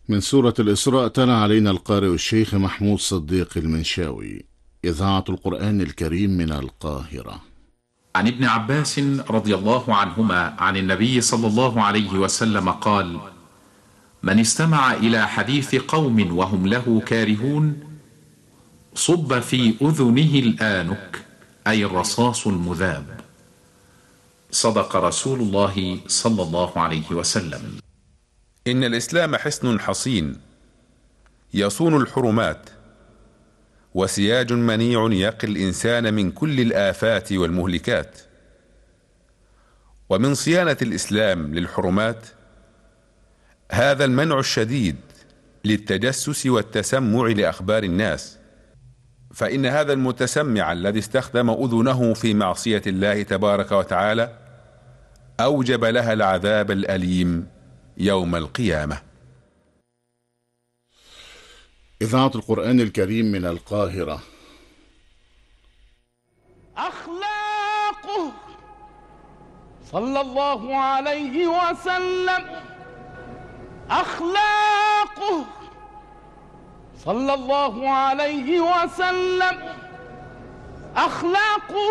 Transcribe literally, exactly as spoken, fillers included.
من سورة الإسراء تلا علينا القارئ الشيخ محمود صديق المنشاوي. إذاعة القرآن الكريم من القاهرة. عن ابن عباس رضي الله عنهما عن النبي صلى الله عليه وسلم قال: من استمع إلى حديث قوم وهم له كارهون صب في أذنه الآنك، أي الرصاص المذاب. صدق رسول الله صلى الله عليه وسلم. إن الإسلام حصن حصين يصون الحرمات، وسياج منيع يقي الإنسان من كل الآفات والمهلكات. ومن صيانة الإسلام للحرمات هذا المنع الشديد للتجسس والتسمع لأخبار الناس، فإن هذا المتسمع الذي استخدم أذنه في معصية الله تبارك وتعالى أوجب لها العذاب الأليم يوم القيامة. إذاعة القرآن الكريم من القاهرة. أخلاقه صلى الله عليه وسلم، أخلاقه صلى الله عليه وسلم، أخلاقه